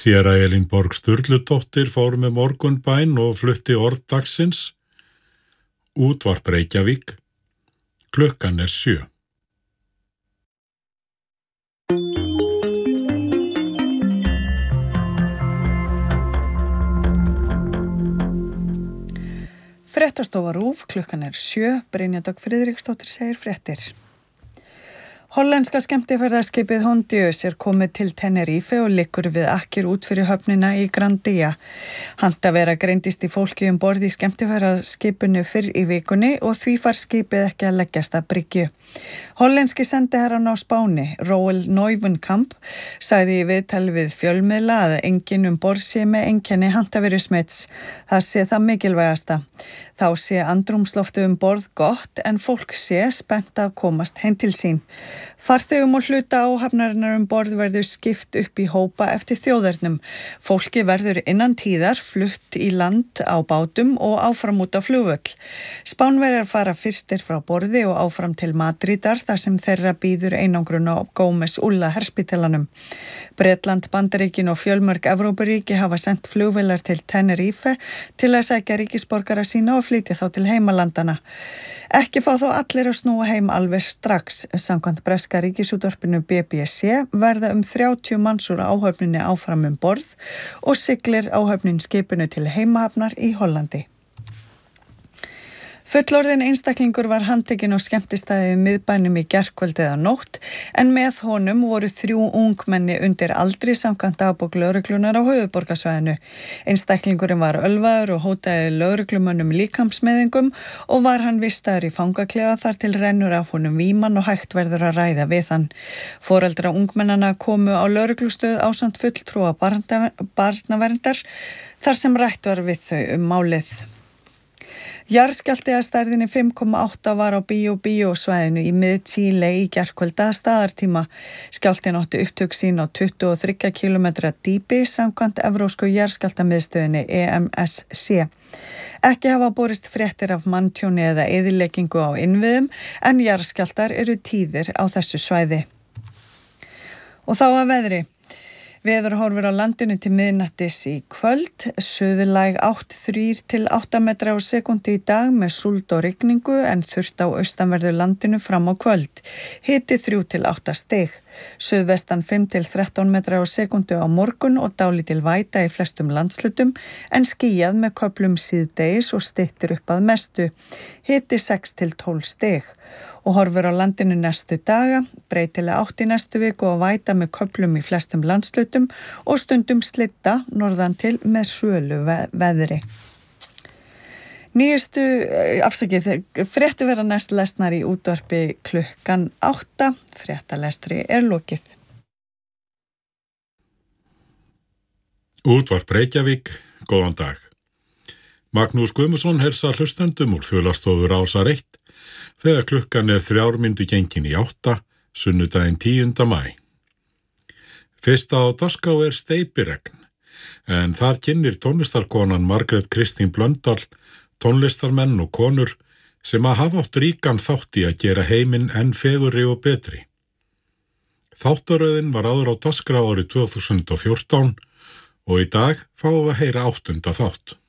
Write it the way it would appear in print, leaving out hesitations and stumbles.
Séra Elínborg Sturludóttir fór með morgunbæn og flutti orð dagsins. Útvarp Reykjavík. Klukkan 7. Fréttastofa RÚV, klukkan 7, Brynja Dögg Friðriksdóttir segir fréttir. Hollenska skemmtiferðaskipið Hondius komið til Tenerife og liggur við akkir út fyrir höfnina í Grandia. Handavera greindist í fólki borð í skemmtiferðaskipinu fyrr í vikunni og því fær skipið ekki að leggjast að bryggju. Hollenski sendiherrann á Spáni, Roel Neuwenkamp, sagði í viðtali við fjölmiðla að enginn borð sé með einkenni handaverusmits. Það sé það mikilvægasta. Þá sé andrúmsloftið borð gott en fólk sé spennt að komast heim til sín. Farþegum og hluta áhafnarinnar borð verður skipt upp í hópa eftir þjóðernum. Fólki verður innan tíðar flutt í land á bátum og áfram út á flugvöll. Spánverjar fara fyrstir frá borði og áfram til Madridar þar sem þeirra býður einangrun á Gómez Ulla herspítalanum. Bretland, Bandaríkin og fjölmörg Evrópuríki hafa sendt flugvélar til Tenerife til að sækja ríkisborgara sína og flytja þá til heimalandana. Ekki fá þó allir að snúa heim alveg strax. Samkvæmt breska ríkisútvarpinu BBC verða 30 manns úr áhöfninni áfram borð og siglir áhöfnin skipinu til heimahafnar í Hollandi. Fullorðinn einstaklingur var handtekinn á skemmtistæði miðbænum í gærkvöld eða nótt en með honum voru 3 ungmenni undir aldri samkvæmt dagbók lögreglunar á höfuðborgarsvæðinu. Einstaklingurinn var ölvaður og hótaði lögreglumönnum líkamsmeiðingum og var hann vistaður í fangaklefa þar til rennur af honum víman og hægt verður að ræða við hann. Foreldra ungmennana komu á lögreglustöð ásamt fulltrúa barnaverndar þar sem rætt var við þau málið. Jarðskjálfti að stærðinni 5,8 var á Bíó svæðinu í mið-Chile í gærkvöld að staðartíma. Skjálftinn átti upptök sín á 23 km dýpi samkvæmt evrópsku jarðskjálftamiðstöðinni EMSC. Ekki hafa borist fréttir af manntjóni eða eyðileggingu á innviðum en jarðskjálftar eru tíðir á þessu svæði. Og þá að veðri. Veður horfir á landinu til miðnættis í kvöld, suðlæg 3 til 8 metra á sekúndu í dag með súld og rigningu en þurrt á austanverðu landinu fram á kvöld. Hiti 3 til 8 stig. Suðvestan 5 til 13 metra á sekúndu á morgun og dálítil væta í flestum landslutum en skýjað með köflum síðdegis og styttir upp að mestu. Hiti 6 til 12 stig. Og horfur á landinu næstu daga, breytilega átt í næstu viku og væta með köflum í flestum landslutum og stundum slitta norðan til með sölu veðri. Fréttir verða næst lesnar í útvarpi klukkan 8. Fréttalestri lokið. Útvarp Reykjavík, góðan dag. Magnús Guðmundsson heilsar hlustendum úr þjóðlastofu Rásar 1 þegar klukkan 3 mínútur gengin í 8, sunnudaginn 10. maí. Fyrst á dagskrá steypiregn, en þar kynnir tónlistarkonan Margrét Kristín Blöndal tónlistarmenn og konur sem að hafa átt ríkan þátt í að gera heiminn enn fegurri og betri. Þáttaröðin var áður á dagskrá árið 2014 og í dag fáum við að heyra 8. þátt.